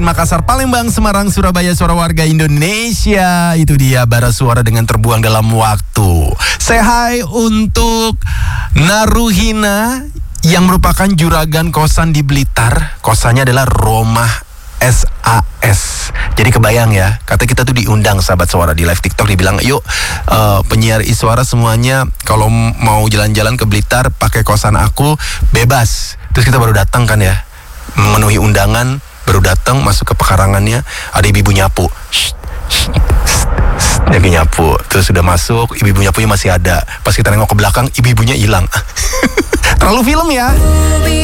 Makassar, Palembang, Semarang, Surabaya, suara warga Indonesia. Itu dia bara suara dengan terbuang dalam waktu. Say hi untuk Naruhina yang merupakan juragan kosan di Blitar. Kosannya adalah Romah SAS. Jadi kebayang ya, kata kita tuh diundang sahabat suara di live TikTok, dibilang yuk penyiar Iswara semuanya kalau mau jalan-jalan ke Blitar pakai kosan aku bebas. Terus kita baru datang kan ya, memenuhi undangan, baru datang masuk ke pekarangannya, ada ibu-ibu nyapu. Lagi nyapu, terus sudah masuk, ibu-ibu nyapunya masih ada. Pas kita nengok ke belakang, ibu-ibunya hilang. Terlalu film ya.